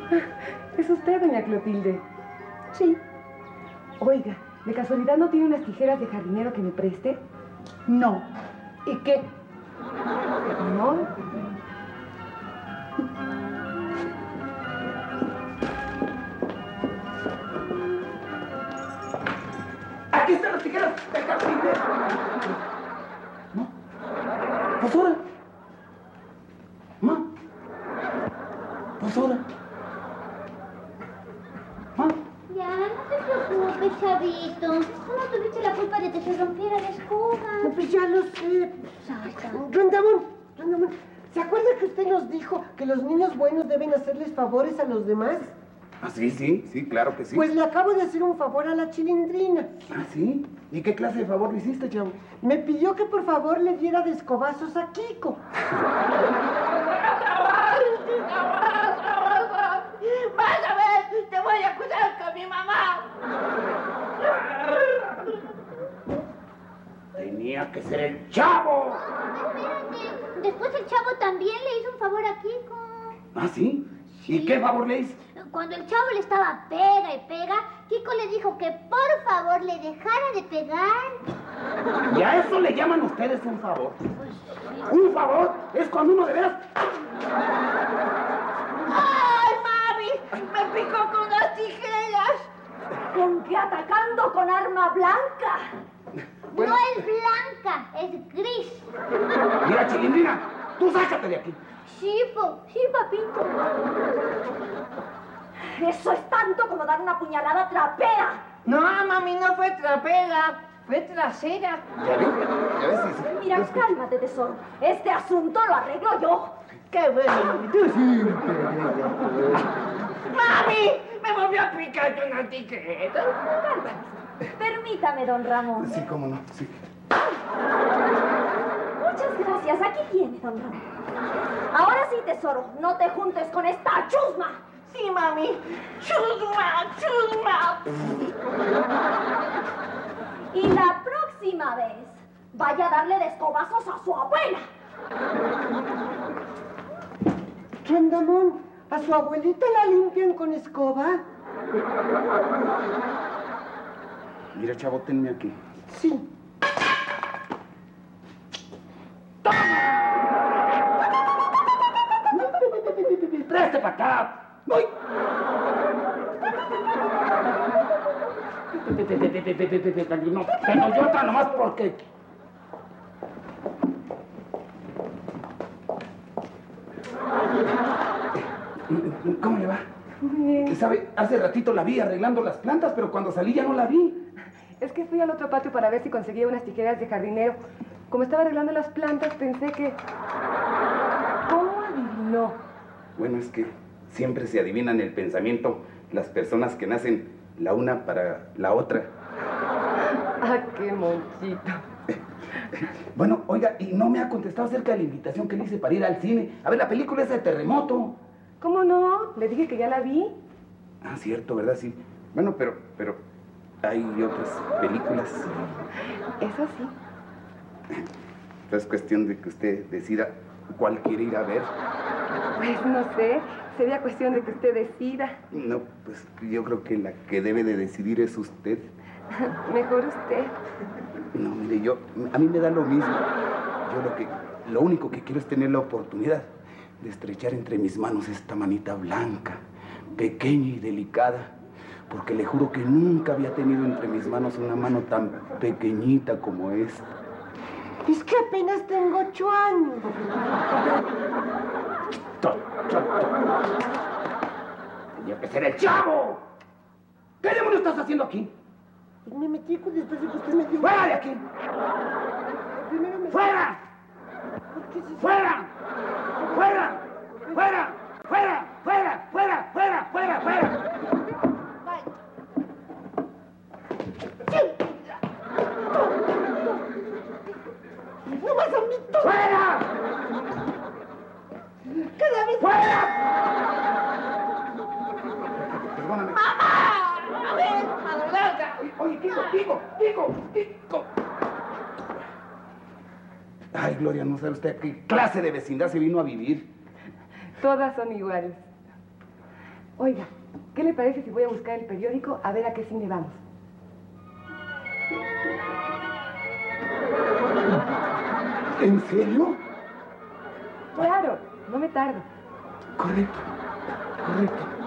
¿Es usted, doña Clotilde? Sí. Oiga, ¿de casualidad no tiene unas tijeras de jardinero que me preste? No. ¿Y qué? No. Aquí están las tijeras de jardinero. ¿No? Pues ahora. ¿Ma? Pues ahora. ¿Ma? Ya, no te preocupes, chavito. Tú no tuviste la culpa de que se rompiera la escoba. No, pues ya lo sé. Rondamón, ¿se acuerda que usted nos dijo que los niños buenos deben hacerles favores a los demás? Ah, sí, claro que sí. Pues le acabo de hacer un favor a la Chilindrina. Ah, ¿sí? ¿Y qué clase de favor le hiciste, chavo? Me pidió que por favor le diera de escobazos a Kiko. ¡Vas a ver! ¡Te voy a acusar con mi mamá! Tenía que ser el chavo. Espérate. Después el chavo también le hizo un favor a Kiko. ¿Ah, sí? ¿Y qué favor le hizo? Cuando el chavo le estaba pega y pega, Kiko le dijo que por favor le dejara de pegar. ¿Y a eso le llaman ustedes un favor? ¿Un favor? Es cuando uno de veras... ¡Ay, mami! ¡Me picó con las tijeras! ¿Con qué atacando con arma blanca? Bueno. No es blanca, es gris. Mira, Chilindrina, tú sácate de aquí. Sí, papito. Eso es tanto como dar una puñalada trapera. No, mami, no fue trapera, fue trasera. ¿Ya ves? Sí. Mira, cálmate, tesoro. Este asunto lo arreglo yo. ¡Qué bueno, mami! ¡Tú sí! ¡Mami! ¡Me volvió a picar con la tiqueta! Permítame, don Ramón. Sí, cómo no, sí. Muchas gracias. Aquí tiene, don Ramón. Ahora sí, tesoro, no te juntes con esta chusma. ¡Sí, mami! ¡Chusma! Y la próxima vez, vaya a darle de escobazos a su abuela. Rondamón, ¿a su abuelita la limpian con escoba? Mira, chavo, tenme aquí. Sí. ¡Preste para acá! ¡Uy! No, tengo yo otra nomás porque... ¿Cómo le va? ¿Sabe? Hace ratito la vi arreglando las plantas, pero cuando salí ya no la vi. Es que fui al otro patio para ver si conseguía unas tijeras de jardinero. Como estaba arreglando las plantas, pensé que... ¿Cómo adivinó? Bueno, es que siempre se adivinan el pensamiento las personas que nacen la una para la otra. ¡Ah, qué monchito! Bueno, oiga, y no me ha contestado acerca de la invitación que le hice para ir al cine. A ver, la película esa de Terremoto. ¿Cómo no? Le dije que ya la vi. Ah, cierto, ¿verdad? Sí. Bueno, pero hay otras películas. Eso sí. Es cuestión de que usted decida cuál quiere ir a ver. Pues no sé. Sería cuestión de que usted decida. No, pues yo creo que la que debe de decidir es usted. Mejor usted. No, mire, a mí me da lo mismo. Lo único que quiero es tener la oportunidad de estrechar entre mis manos esta manita blanca, pequeña y delicada, porque le juro que nunca había tenido entre mis manos una mano tan pequeñita como esta. Es que apenas tengo 8 años. Tenía que ser el chavo. ¿Qué demonios estás haciendo aquí? Pues me metí después de que usted me dio... ¡Fuera de aquí! Primero me... ¡Fuera! ¿Por qué se... ¡Fuera! ¡Fuera! ¡Fuera! ¡Fuera! ¡Fuera! ¡Fuera! ¡Fuera! ¡Fuera! ¡Fuera! ¡No vas a mí! ¡Fuera! ¡Cada vez! ¡Fuera! Perdóname. ¡Mamá! ¡A ver, madrugada! Oye, Kiko. Ay, Gloria, no sabe usted a qué clase de vecindad se vino a vivir. Todas son iguales. Oiga, ¿qué le parece si voy a buscar el periódico a ver a qué cine vamos? ¿En serio? Claro, no me tardo. Correcto, correcto.